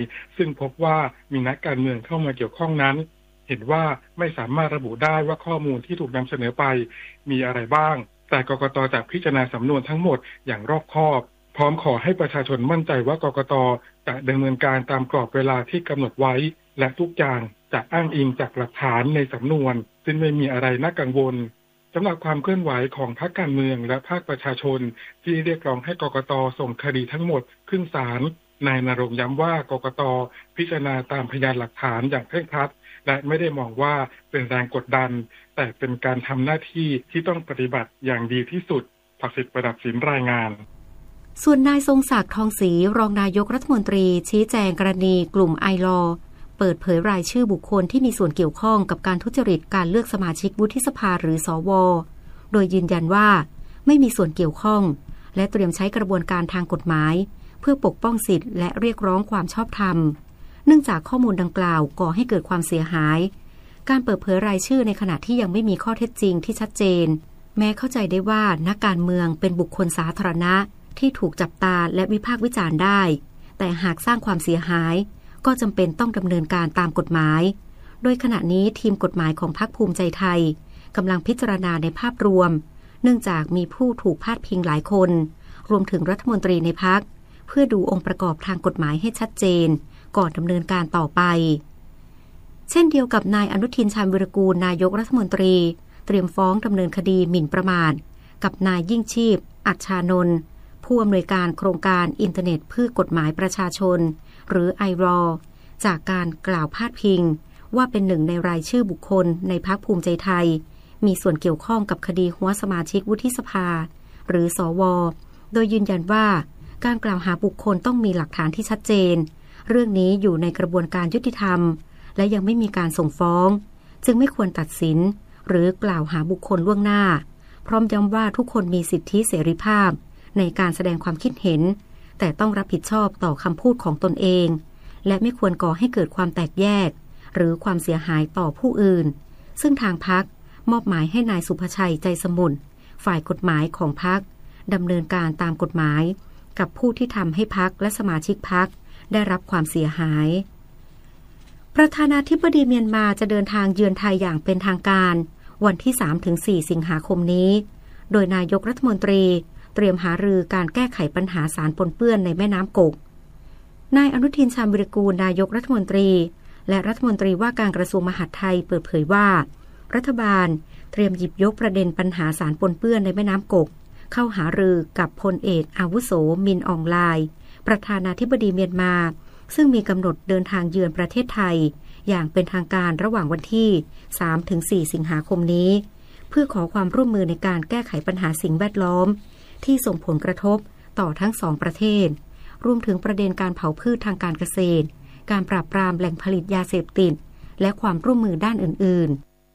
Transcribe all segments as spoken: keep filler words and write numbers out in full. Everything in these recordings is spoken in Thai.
ซึ่งพบว่ามีนักการเมืองเข้ามาเกี่ยวข้องนั้นเห็นว่าไม่สามารถระบุได้ว่าข้อมูลที่ถูกนำเสนอไปมีอะไรบ้างแต่กกต.จะพิจารณาสำนวนทั้งหมดอย่างรอบคอบพร้อมขอให้ประชาชนมั่นใจว่ากกต.จะดำเนินการตามกรอบเวลาที่กำหนดไว้และทุกอย่างจะอ้างอิงจากหลักฐานในสำนวนซึ่งไม่มีอะไรน่ากังวลสำหรับความเคลื่อนไหวของพรรคการเมืองและภาคประชาชนที่เรียกร้องให้กกต.ส่งคดีทั้งหมดขึ้นศาลนายณรงค์ย้ำว่ากกต.พิจารณาตามพยานหลักฐานอย่างเคร่งครัดและไม่ได้มองว่าเป็นแรงกดดันแต่เป็นการทำหน้าที่ที่ต้องปฏิบัติอย่างดีที่สุดภักดิ์สิทธิ์ประดับศิลป์รายงานส่วนนายทรงศักดิ์ทองศรีรองนายกรัฐมนตรีชี้แจงกรณีกลุ่มไอลอเปิดเผยรายชื่อบุคคลที่มีส่วนเกี่ยวข้องกับการทุจริตการเลือกสมาชิกวุฒิสภาหรือสวโดยยืนยันว่าไม่มีส่วนเกี่ยวข้องและเตรียมใช้กระบวนการทางกฎหมายเพื่อปกป้องสิทธิและเรียกร้องความชอบธรรมเนื่องจากข้อมูลดังกล่าวก่อให้เกิดความเสียหายการเปิดเผยรายชื่อในขณะที่ยังไม่มีข้อเท็จจริงที่ชัดเจนแม้เข้าใจได้ว่านักการเมืองเป็นบุคคลสาธารณะที่ถูกจับตาและวิพากษ์วิจารณ์ได้แต่หากสร้างความเสียหายก็จำเป็นต้องดำเนินการตามกฎหมายโดยขณะนี้ทีมกฎหมายของพรรคภูมิใจไทยกำลังพิจารณาในภาพรวมเนื่องจากมีผู้ถูกพาดพิงหลายคนรวมถึงรัฐมนตรีในพรรคเพื่อดูองค์ประกอบทางกฎหมายให้ชัดเจนก่อนดำเนินการต่อไปเช่นเดียวกับนายอนุทินชาญวิรากูลนายกรัฐมนตรีเตรียมฟ้องดำเนินคดีหมิ่นประมาทกับนายยิ่งชีพอัจฉานนท์ผู้อำนวยการโครงการอินเทอร์เน็ตเพื่อกฎหมายประชาชนหรือ ไอ รอ จากการกล่าวพาดพิงว่าเป็นหนึ่งในรายชื่อบุคคลในพรรคภูมิใจไทยมีส่วนเกี่ยวข้องกับคดีหัวสมาชิกวุฒิสภาหรือสวโดยยืนยันว่าการกล่าวหาบุคคลต้องมีหลักฐานที่ชัดเจนเรื่องนี้อยู่ในกระบวนการยุติธรรมและยังไม่มีการส่งฟ้องจึงไม่ควรตัดสินหรือกล่าวหาบุคคลล่วงหน้าพร้อมย้ำว่าทุกคนมีสิทธิเสรีภาพในการแสดงความคิดเห็นแต่ต้องรับผิดชอบต่อคำพูดของตนเองและไม่ควรก่อให้เกิดความแตกแยกหรือความเสียหายต่อผู้อื่นซึ่งทางพรรคมอบหมายให้นายสุภชัยใจสมุนฝ่ายกฎหมายของพรรคดำเนินการตามกฎหมายกับผู้ที่ทำให้พรรคและสมาชิกพรรคได้รับความเสียหายประธานาธิบดีเมียนมาจะเดินทางเยือนไทยอย่างเป็นทางการวันที่ สามถึงสี่ สิงหาคมนี้โดยนายกรัฐมนตรีเตรียมหารือการแก้ไขปัญหาสารปนเปื้อนในแม่น้ำกกนายอนุทินชาญวิรากูลนายกรัฐมนตรีและรัฐมนตรีว่าการกระทรวงมหาดไทยเปิดเผยว่ารัฐบาลเตรียมหยิบยกประเด็นปัญหาสารปนเปื้อนในแม่น้ำกกเข้าหารือกับพลเอกอาวุโสมินอองไลน์ประธานาธิบดีเมียนมาซึ่งมีกำหนดเดินทางเยือนประเทศไทยอย่างเป็นทางการระหว่างวันที่ สามถึงสี่ สิงหาคมนี้เพื่อขอความร่วมมือในการแก้ไขปัญหาสิ่งแวดล้อมที่ส่งผลกระทบต่อทั้งสองประเทศรวมถึงประเด็นการเผาพืชทางการเกษตรการปราบปรามแหล่งผลิตยาเสพติดและความร่วมมือด้านอื่น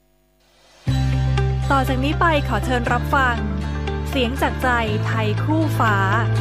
ๆต่อจากนี้ไปขอเชิญรับฟังเสียงจากใจไทยคู่ฟ้า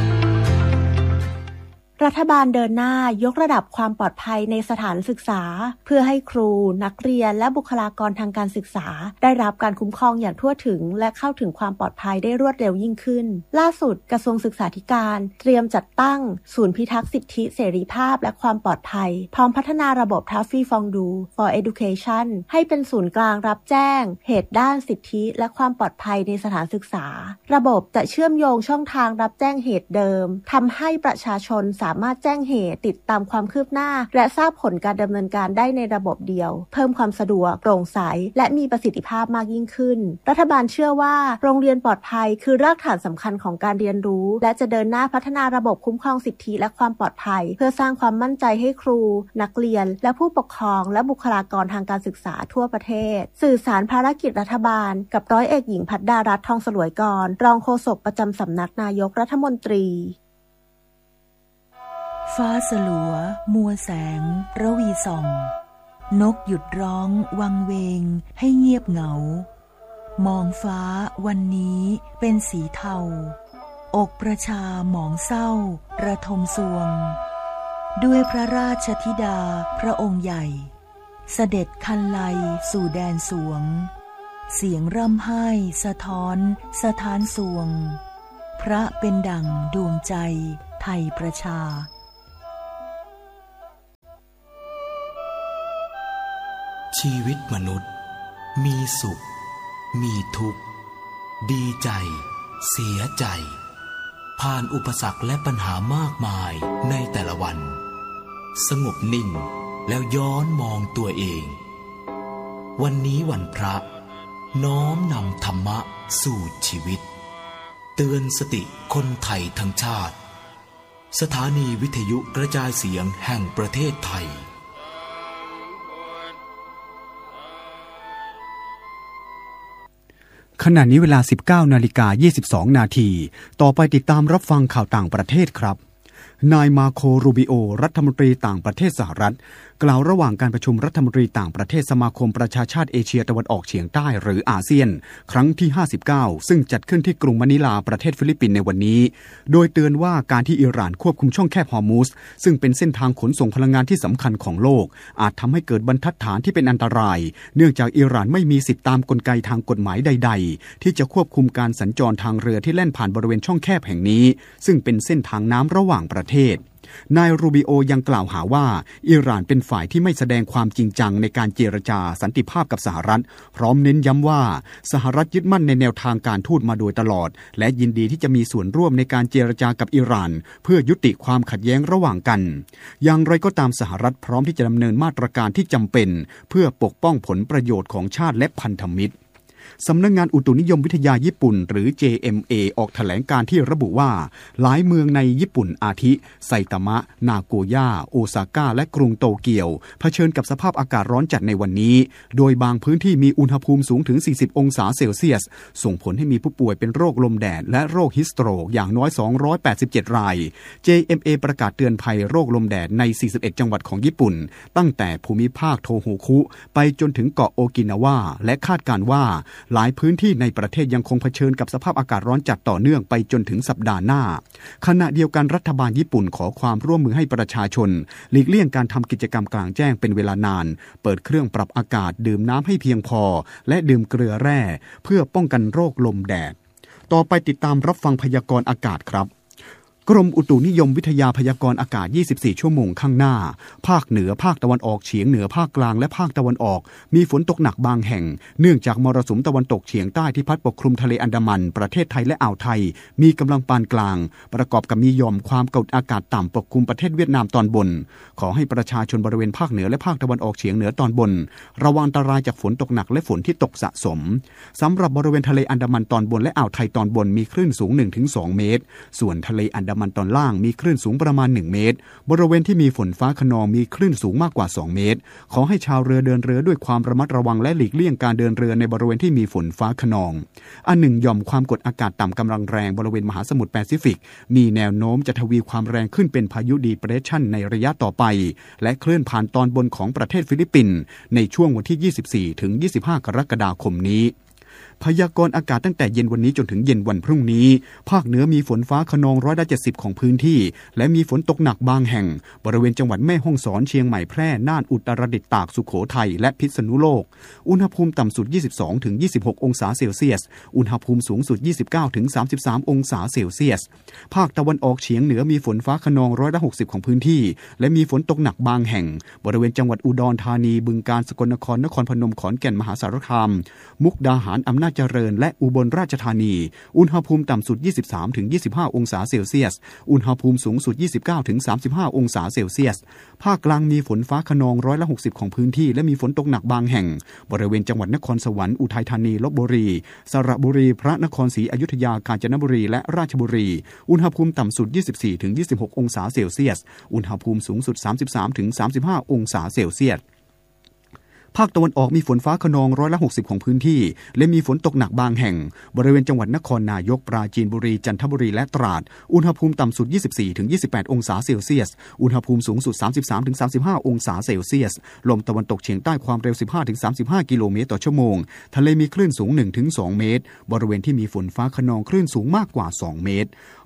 รัฐบาลเดินหน้ายกระดับความปลอดภัยในสถานศึกษาเพื่อให้ครูนักเรียนและบุคลากรทางการศึกษาได้รับการคุ้มครองอย่างทั่วถึงและเข้าถึงความปลอดภัยได้รวดเร็วยิ่งขึ้นล่าสุดกระทรวงศึกษาธิการเตรียมจัดตั้งศูนย์พิทักษ์สิทธิเสรีภาพและความปลอดภัยพร้อมพัฒนาระบบ Taffy Fondue for Education ให้เป็นศูนย์กลางรับแจ้งเหตุด้านสิทธิและความปลอดภัยในสถานศึกษาระบบจะเชื่อมโยงช่องทางรับแจ้งเหตุเดิมทำให้ประชาชนสามารถแจ้งเหตุติดตามความคืบหน้าและทราบผลการดำเนินการได้ในระบบเดียวเพิ่มความสะดวกโปร่งใสและมีประสิทธิภาพมากยิ่งขึ้นรัฐบาลเชื่อว่าโรงเรียนปลอดภัยคือรากฐานสำคัญของการเรียนรู้และจะเดินหน้าพัฒนาระบบคุ้มครองสิทธิและความปลอดภัยเพื่อสร้างความมั่นใจให้ครูนักเรียนและผู้ปกครองและบุคลากรทางการศึกษาทั่วประเทศสื่อสารภารกิจรัฐบาลกับร้อยเอกหญิงภัทรดารัตน์ทองสลวยกรรองโฆษกประจำสำนักนายกรัฐมนตรีฟ้าสลัวมัวแสงระวีส่องนกหยุดร้องวังเวงให้เงียบเหงามองฟ้าวันนี้เป็นสีเทาอกประชาหมองเศร้าระทมสวงด้วยพระราชธิดาพระองค์ใหญ่เสด็จคันไลสู่แดนสวงเสียงร่ำไห้สะท้อนสะท้านสวงพระเป็นดั่งดวงใจไทยประชาชีวิตมนุษย์มีสุขมีทุกข์ดีใจเสียใจผ่านอุปสรรคและปัญหามากมายในแต่ละวันสงบนิ่งแล้วย้อนมองตัวเองวันนี้วันพระน้อมนำธรรมะสู่ชีวิตเตือนสติคนไทยทั้งชาติสถานีวิทยุกระจายเสียงแห่งประเทศไทยขณะนี้เวลา สิบเก้านาฬิกายี่สิบสองนาทีต่อไปติดตามรับฟังข่าวต่างประเทศครับนายมาโครูบิโอรัฐมนตรีต่างประเทศสหรัฐกล่าวระหว่างการประชุมรัฐมนตรีต่างประเทศสมาคมประชาชาติเอเชียตะวันออกเฉียงใต้หรืออาเซียนครั้งที่ห้าสิบเก้าซึ่งจัดขึ้นที่กรุงมะนิลาประเทศฟิลิปปินส์ในวันนี้โดยเตือนว่าการที่อิหร่านควบคุมช่องแคบฮอร์มุซซึ่งเป็นเส้นทางขนส่งพลังงานที่สำคัญของโลกอาจทำให้เกิดบรรทัดฐานที่เป็นอันตรายเนื่องจากอิหร่านไม่มีสิทธิตามกลไกทางกฎหมายใดๆที่จะควบคุมการสัญจรทางเรือที่แล่นผ่านบริเวณช่องแคบแห่งนี้ซึ่งเป็นเส้นทางน้ำระหว่างประเทศนายรูบิโอยังกล่าวหาว่าอิหร่านเป็นฝ่ายที่ไม่แสดงความจริงจังในการเจรจาสันติภาพกับสหรัฐพร้อมเน้นย้ำว่าสหรัฐยึดมั่นในแนวทางการทูตมาโดยตลอดและยินดีที่จะมีส่วนร่วมในการเจรจากับอิหร่านเพื่อยุติความขัดแย้งระหว่างกันอย่างไรก็ตามสหรัฐพร้อมที่จะดำเนินมาตรการที่จำเป็นเพื่อปกป้องผลประโยชน์ของชาติและพันธมิตรสำนักงานอุตุนิยมวิทยาญี่ปุ่นหรือ เจ เอ็ม เอ ออกแถลงการที่ระบุว่าหลายเมืองในญี่ปุ่นอาทิไซตามะนาโกย่าโอซาก้าและกรุงโตเกียวเผชิญกับสภาพอากาศร้อนจัดในวันนี้โดยบางพื้นที่มีอุณหภูมิสูงถึงสี่สิบองศาเซลเซียสส่งผลให้มีผู้ป่วยเป็นโรคลมแดดและโรคฮิสโตรกอย่างน้อยสองร้อยแปดสิบเจ็ดราย เจ เอ็ม เอ ประกาศเตือนภัยโรคลมแดดในสี่สิบเอ็ดจังหวัดของญี่ปุ่นตั้งแต่ภูมิภาคโทโฮคุไปจนถึงเกาะโอกินาวาและคาดการณ์ว่าหลายพื้นที่ในประเทศยังคงเผชิญกับสภาพอากาศร้อนจัดต่อเนื่องไปจนถึงสัปดาห์หน้าขณะเดียวกันรัฐบาลญี่ปุ่นขอความร่วมมือให้ประชาชนหลีกเลี่ยงการทำกิจกรรมกลางแจ้งเป็นเวลานานเปิดเครื่องปรับอากาศดื่มน้ำให้เพียงพอและดื่มเกลือแร่เพื่อป้องกันโรคลมแดดต่อไปติดตามรับฟังพยากรณ์อากาศครับกรมอุตุนิยมวิทยาพยากรณ์อากาศยี่สิบสี่ชั่วโมงข้างหน้าภาคเหนือภาคตะวันออกเฉียงเหนือภาคกลางและภาคตะวันออกมีฝนตกหนักบางแห่งเนื่องจากมรสุมตะวันตกเฉียงใต้ที่พัดปกคลุมทะเลอันดามันประเทศไทยและอ่าวไทยมีกำลังปานกลางประกอบกับมีหย่อมความกดอากาศต่ำปกคลุมประเทศเวียดนามตอนบนขอให้ประชาชนบริเวณภาคเหนือและภาคตะวันออกเฉียงเหนือตอนบนระวังอันตรายจากฝนตกหนักและฝนที่ตกสะสมสำหรับบริเวณทะเลอันดามันตอนบนและอ่าวไทยตอนบนมีคลื่นสูง หนึ่งถึงสอง เมตรส่วนทะเลอันดามันตอนล่างมีคลื่นสูงประมาณหนึ่งเมตรบริเวณที่มีฝนฟ้าคะนองมีคลื่นสูงมากกว่าสองเมตรขอให้ชาวเรือเดินเรือด้วยความระมัดระวังและหลีกเลี่ยงการเดินเรือในบริเวณที่มีฝนฟ้าคะนองอันหนึ่งหย่อมความกดอากาศต่ำกำลังแรงบริเวณมหาสมุทรแปซิฟิกมีแนวโน้มจะทวีความแรงขึ้นเป็นพายุดีเพรสชั่นในระยะต่อไปและเคลื่อนผ่านตอนบนของประเทศฟิลิปปินส์ในช่วงวันที่ยี่สิบสี่ถึงยี่สิบห้ากรกฎาคมนี้พยากรณ์อากาศตั้งแต่เย็นวันนี้จนถึงเย็นวันพรุ่งนี้ภาคเหนือมีฝนฟ้าคะนองร้อยละเจ็ดสิบของพื้นที่และมีฝนตกหนักบางแห่งบริเวณจังหวัดแม่ฮ่องสอนเชียงใหม่แพร่น่านอุตรดิตถ์ตากสุโขทัยและพิษณุโลกอุณหภูมิต่ำสุด ยี่สิบสองถึงยี่สิบหก องศาเซลเซียสอุณหภูมิสูงสุด ยี่สิบเก้าถึงสามสิบสาม องศาเซลเซียสภาคตะวันออกเฉียงเหนือมีฝนฟ้าคะนองร้อยละหกสิบของพื้นที่และมีฝนตกหนักบางแห่งบริเวณจังหวัดอุดรธานีบึงกาฬสกลนครนครพนมขอนแก่นมหาสารคามมุกดาหารอำนาจเจริญและอุบลราชธานีอุณหภูมิต่ำสุด ยี่สิบสามถึงยี่สิบห้า องศาเซลเซียสอุณหภูมิสูงสุด ยี่สิบเก้าถึงสามสิบห้า องศาเซลเซียสภาคกลางมีฝนฟ้าคะนองร้อยละหกสิบของพื้นที่และมีฝนตกหนักบางแห่งบริเวณจังหวัดนครสวรรค์อุทัยธานีลพบุรีสระบุรีพระนครศรีอยุธยากาญจนบุรีและราชบุรีอุณหภูมิต่ำสุด ยี่สิบสี่ถึงยี่สิบหก องศาเซลเซียสอุณหภูมิสูงสุด สามสิบสามถึงสามสิบห้า องศาเซลเซียสภาคตะวันออกมีฝนฟ้าคะนองร้อยละหกสิบของพื้นที่และมีฝนตกหนักบางแห่งบริเวณจังหวัดนครนายกปราจีนบุรีจันทบุรีและตราดอุณหภูมิต่ำสุด ยี่สิบสี่ถึงยี่สิบแปด องศาเซลเซียสอุณหภูมิสูงสุด สามสิบสามถึงสามสิบห้า องศาเซลเซียสลมตะวันตกเฉียงใต้ความเร็ว สิบห้าถึงสามสิบห้า กิโลเมตรต่อชั่วโมงทะเลมีคลื่นสูง หนึ่งถึงสอง เมตรบริเวณที่มีฝนฟ้าคะนองคลื่นสูงมากกว่าสองเมตร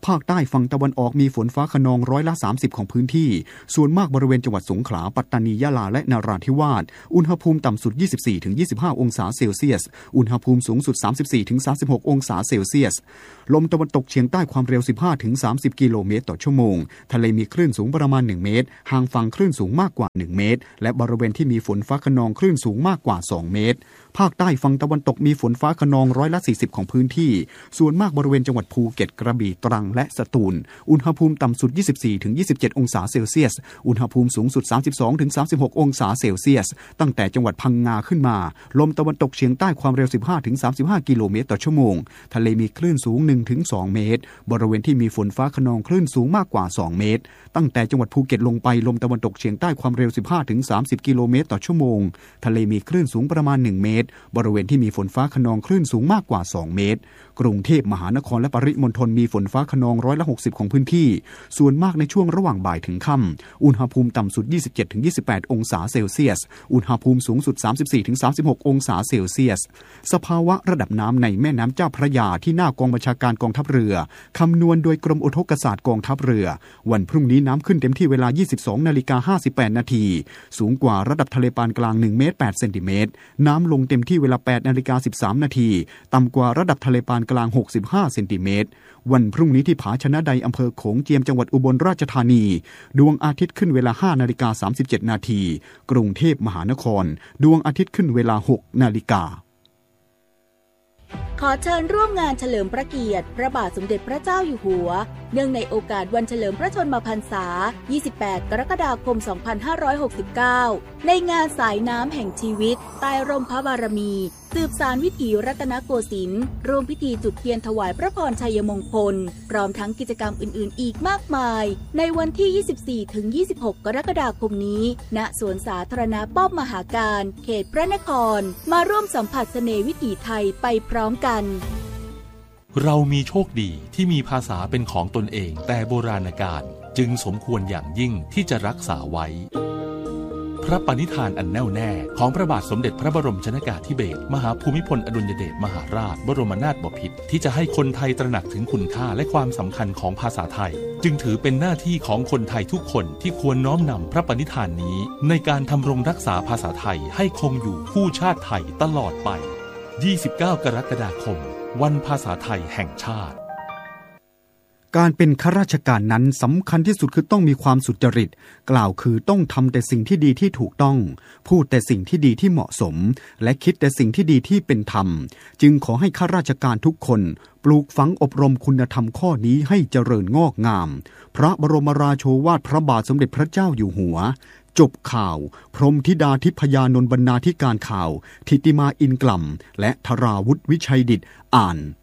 ภาคใต้ฝั่งตะวันออกมีฝนฟ้าคะนองร้อยละสามสิบของพื้นที่ส่วนมากบริเวณจังหวัดสงขลาปัตตานียะลาและนราธิวาสอุณหภูมิต่ำสุด ยี่สิบสี่ถึงยี่สิบห้า องศาเซลเซียสอุณหภูมิสูงสุด สามสิบสี่ถึงสามสิบหก องศาเซลเซียสลมตะวันตกเฉียงใต้ความเร็ว สิบห้าถึงสามสิบ กิโลเมตรต่อชั่วโมงทะเลมีคลื่นสูงประมาณหนึ่งเมตรห่างฝั่งคลื่นสูงมากกว่าหนึ่งเมตรและบริเวณที่มีฝนฟ้าคะนองคลื่นสูงมากกว่าสองเมตรภาคใต้ฝั่งตะวันตกมีฝนฟ้าคะนองร้อยละสี่สิบของพื้นที่ส่วนมากบริเวณจังหวัดภูเก็ตกระบี่ตรังและสตูลอุณหภูมิต่ำสุด ยี่สิบสี่ถึงยี่สิบเจ็ด องศาเซลเซียสอุณหภูมิสูงสุด สามสิบสองถึงสามสิบหก องศาเซลเซียสตั้งแต่จังหวัดพังงาขึ้นมาลมตะวันตกเฉียงใต้ความเร็ว สิบห้าถึงสามสิบห้า กิโลเมตรต่อชั่วโมงทะเลมีคลื่นสูง หนึ่งถึงสอง เมตรบริเวณที่มีฝนฟ้าคะนองคลื่นสูงมากกว่าสองเมตรตั้งแต่จังหวัดภูเก็ตลงไปลมตะวันตกเฉียงใต้ความเร็ว สิบห้าถึงสามสิบ กิโลเมตรต่อชั่วโมงทะเลมีคลื่นสูงประมาณหนึ่งเมตรบริเวณที่มีฝนฟ้าคะนองคลื่นสูงมากกว่าสองเมตรกรุงเทพมหานครและปริมณฑลมีฝนฟ้าคะนองร้อยละหกสิบของพื้นที่ส่วนมากในช่วงระหว่างบ่ายถึงค่ำอุณหภูมิต่ำสุด ยี่สิบเจ็ดถึงยี่สิบแปด องศาเซลเซียสอุณหภูมิสูงสุด สามสิบสี่ถึงสามสิบหก องศาเซลเซียสสภาวะระดับน้ำในแม่น้ำเจ้าพระยาที่หน้ากองบัญชาการกองทัพเรือคำนวณโดยกรมอุทกศาสตร์กองทัพเรือวันพรุ่งนี้น้ำขึ้นเต็มที่เวลา ยี่สิบสองนาฬิกาห้าสิบแปดนาทีสูงกว่าระดับทะเลปานกลางหนึ่งเมตรแปดเซนติเมตรน้ำลงเต็มที่เวลา แปดนาฬิกาสิบสามนาทีต่ำกว่าระดับทะเลปานกลางหกสิบห้าเซนติเมตรวันพรุ่งนี้ที่ผาชนะใดอำเภอโขงเจียมจังหวัดอุบลราชธานีดวงอาทิตย์ขึ้นเวลา ห้านาฬิกาสามสิบเจ็ดนาทีกรุงเทพมหานครดวงอาทิตย์ขึ้นเวลา หกนาฬิกาขอเชิญร่วมงานเฉลิมพระเกียรติพระบาทสมเด็จพระเจ้าอยู่หัวเนื่องในโอกาสวันเฉลิมพระชนมพรรษายี่สิบแปดกรกฎาคมสองพันห้าร้อยหกสิบเก้าในงานสายน้ำแห่งชีวิตใต้ร่มพระบารมีสืบสานวิถีรัตนโกสินทร์ร่วมพิธีจุดเทียนถวายพระพรชัยมงคลพร้อมทั้งกิจกรรมอื่นๆอีกมากมายในวันที่ ยี่สิบสี่ถึงยี่สิบหก กรกฎาคมนี้ณสวนสาธารณะป้อมมหาการเขตพระนครมาร่วมสัมผัสเสน่ห์วิถีไทยไปพร้อมกันเรามีโชคดีที่มีภาษาเป็นของตนเองแต่โบราณกาลจึงสมควรอย่างยิ่งที่จะรักษาไว้พระปณิธานอันแน่วแน่ของพระบาทสมเด็จพระบรมชนกาธิเบศรมหาภูมิพลอดุลยเดชมหาราชบรมนาถบพิตรที่จะให้คนไทยตระหนักถึงคุณค่าและความสำคัญของภาษาไทยจึงถือเป็นหน้าที่ของคนไทยทุกคนที่ควรน้อมนำพระปณิธานนี้ในการทำรงรักษาภาษาไทยให้คงอยู่คู่ชาติไทยตลอดไปยี่สิบเก้ากรกฎาคมวันภาษาไทยแห่งชาติการเป็นข้าราชการนั้นสำคัญที่สุดคือต้องมีความสุจริตกล่าวคือต้องทำแต่สิ่งที่ดีที่ถูกต้องพูดแต่สิ่งที่ดีที่เหมาะสมและคิดแต่สิ่งที่ดีที่เป็นธรรมจึงขอให้ข้าราชการทุกคนปลูกฝังอบรมคุณธรรมข้อนี้ให้เจริญงอกงามพระบรมราโชวาทพระบาทสมเด็จพระเจ้าอยู่หัวจบข่าวพรหมธิดาทิพยานนท์บรรณาธิการข่าวทิติมาอินกล่ำและธราวุฒิวิชัยดิษฐ์อ่าน